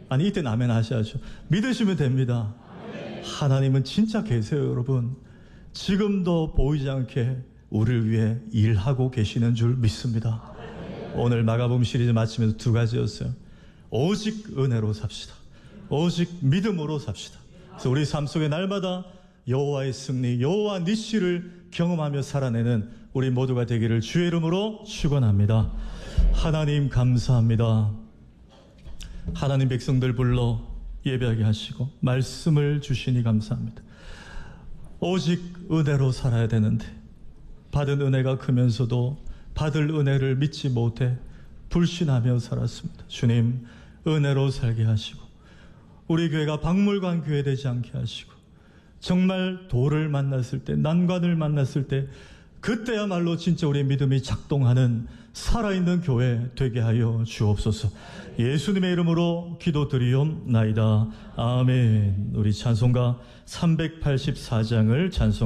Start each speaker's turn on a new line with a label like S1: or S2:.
S1: 아니, 이때는 아멘 하셔야죠. 믿으시면 됩니다. 하나님은 진짜 계세요, 여러분. 지금도 보이지 않게 우리를 위해 일하고 계시는 줄 믿습니다. 오늘 마가복음 시리즈 마치면서 두 가지였어요. 오직 은혜로 삽시다. 오직 믿음으로 삽시다. 그래서 우리 삶 속에 날마다 여호와의 승리, 여호와 니시를 경험하며 살아내는 우리 모두가 되기를 주의 이름으로 축원합니다. 하나님 감사합니다. 하나님 백성들 불러 예배하게 하시고 말씀을 주시니 감사합니다. 오직 은혜로 살아야 되는데 받은 은혜가 크면서도 받을 은혜를 믿지 못해 불신하며 살았습니다. 주님, 은혜로 살게 하시고 우리 교회가 박물관 교회 되지 않게 하시고 정말 돌을 만났을 때, 난관을 만났을 때 그때야말로 진짜 우리의 믿음이 작동하는 살아있는 교회 되게 하여 주옵소서. 예수님의 이름으로 기도드리옵나이다. 아멘. 우리 찬송가 384장을 찬송